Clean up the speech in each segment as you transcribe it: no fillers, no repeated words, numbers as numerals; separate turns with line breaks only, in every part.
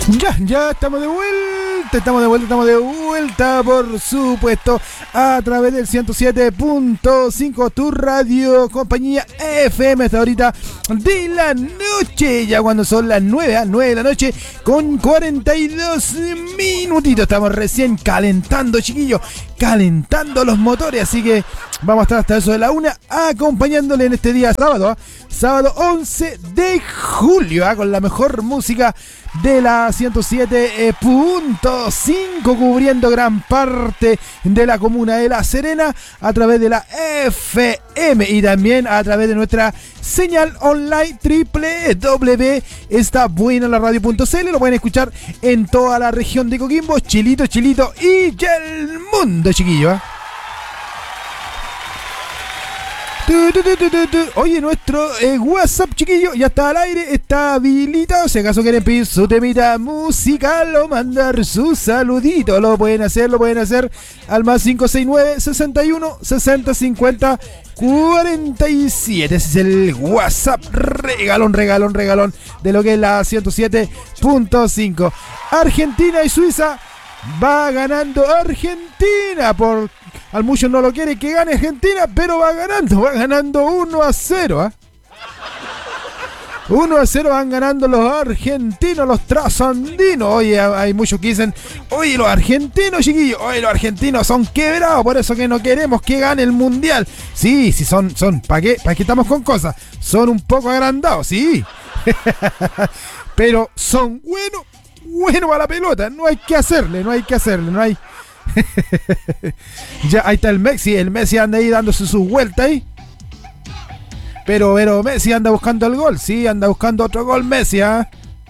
Ya estamos de vuelta, por supuesto, a través del 107.5, tu radio, compañía FM, hasta ahorita de la noche, ya cuando son las 9 de la noche, con 42 minutitos, estamos recién calentando, chiquillos, calentando los motores, así que vamos a estar hasta eso de la 1, acompañándole en este día sábado 11 de julio, con la mejor música de la 107.5, cubriendo gran parte de la comuna de La Serena a través de la FM y también a través de nuestra señal online www.estabuenalaradio.cl. Lo pueden escuchar en toda la región de Coquimbo, Chilito y el mundo, chiquillo. Oye, nuestro WhatsApp, chiquillo, ya está al aire, está habilitado. Si acaso quieren pedir su temita musical o mandar su saludito, lo pueden hacer al más 569 61 60 50 47. Ese es el WhatsApp regalón de lo que es la 107.5. Argentina y Suiza. Va ganando Argentina, por al mucho no lo quiere que gane Argentina, pero va ganando 1-0, 1-0 van ganando los argentinos, los trasandinos. Oye, hay muchos que dicen, oye, los argentinos, chiquillos, oye, los argentinos son quebrados, por eso que no queremos que gane el mundial. Sí, son, ¿para qué estamos con cosas? Son un poco agrandados, sí. Pero son buenos para la pelota, no hay que hacerle. Ya, ahí está el Messi anda ahí dándose sus vueltas ahí. Pero Messi anda buscando el gol, sí, anda buscando otro gol Messi, Ya.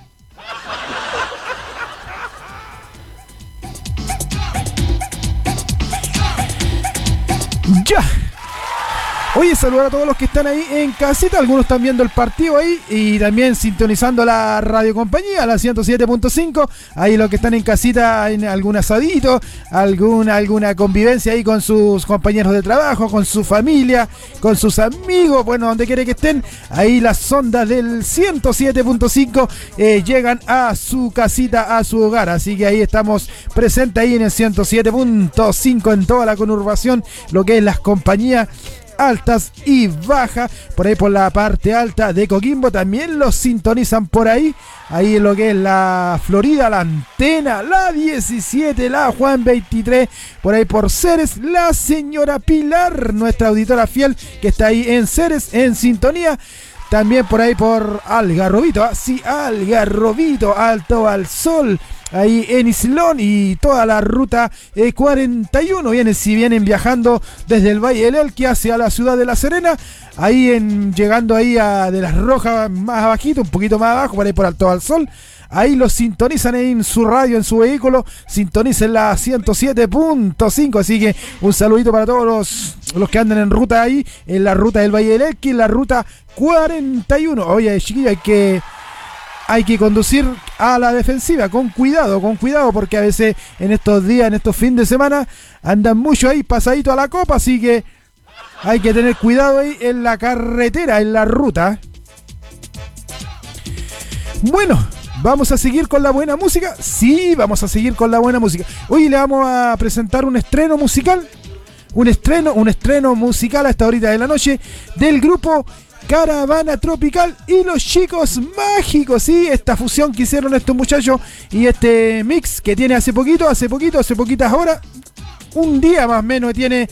Oye, saludar a todos los que están ahí en casita, algunos están viendo el partido ahí y también sintonizando la radiocompañía, la 107.5, ahí los que están en casita en algún asadito, alguna convivencia ahí con sus compañeros de trabajo, con su familia, con sus amigos, bueno, donde quiera que estén, ahí las ondas del 107.5 llegan a su casita, a su hogar, así que ahí estamos presentes ahí en el 107.5 en toda la conurbación, lo que es las compañías altas y bajas, por ahí por la parte alta de Coquimbo, también los sintonizan por ahí en lo que es la Florida, la Antena, la 17, la Juan 23, por ahí por Ceres, la señora Pilar, nuestra auditora fiel que está ahí en Ceres, en sintonía, también por ahí por Algarrobito, Algarrobito, Alto al Sol, ahí en Islón y toda la ruta 41 vienen viajando desde el Valle del Elqui hacia la ciudad de La Serena, llegando ahí a de las Rojas más abajito, un poquito más abajo, por ahí por Alto al Sol, ahí los sintonizan en su radio, en su vehículo, sintonicen la 107.5, así que un saludito para todos los que andan en ruta ahí, en la ruta del Valle del Elqui, en la ruta 41. Oye, chiquillos, hay que conducir a la defensiva, con cuidado, porque a veces en estos días, en estos fines de semana, andan mucho ahí pasadito a la copa, así que hay que tener cuidado ahí en la carretera, en la ruta. Bueno, ¿vamos a seguir con la buena música? Sí, vamos a seguir con la buena música. Hoy le vamos a presentar un estreno musical, un estreno musical a esta horita de la noche, del grupo Caravana Tropical y los Chicos Mágicos, sí, esta fusión que hicieron estos muchachos y este mix que tiene hace poquitas horas, un día más o menos tiene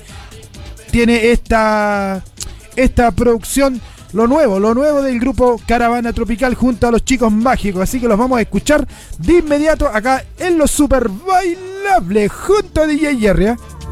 esta producción, lo nuevo del grupo Caravana Tropical junto a los Chicos Mágicos, así que los vamos a escuchar de inmediato acá en los Super Bailables junto a DJ Jerry,